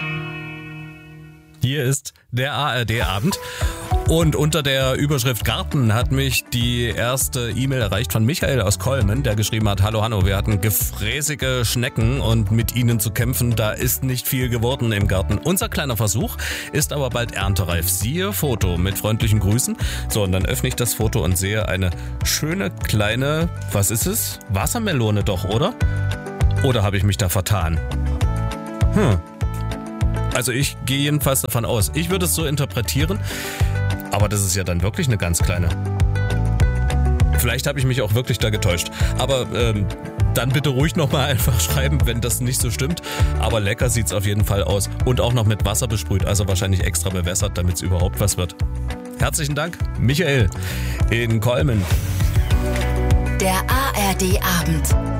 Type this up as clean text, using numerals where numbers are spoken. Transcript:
Hier ist der ARD-Abend. Und unter der Überschrift Garten hat mich die erste E-Mail erreicht von Michael aus Kolmen, der geschrieben hat: Hallo Hanno, wir hatten gefräßige Schnecken und mit ihnen zu kämpfen, da ist nicht viel geworden im Garten. Unser kleiner Versuch ist aber bald erntereif. Siehe Foto mit freundlichen Grüßen. So, und dann öffne ich das Foto und sehe eine schöne kleine, was ist es? Wassermelone doch, oder? Oder habe ich mich da vertan? Also ich gehe jedenfalls davon aus. Ich würde es so interpretieren, aber das ist ja dann wirklich eine ganz kleine. Vielleicht habe ich mich auch wirklich da getäuscht. Aber dann bitte ruhig nochmal einfach schreiben, wenn das nicht so stimmt. Aber lecker sieht es auf jeden Fall aus. Und auch noch mit Wasser besprüht, also wahrscheinlich extra bewässert, damit es überhaupt was wird. Herzlichen Dank, Michael in Kolmen. Der ARD-Abend.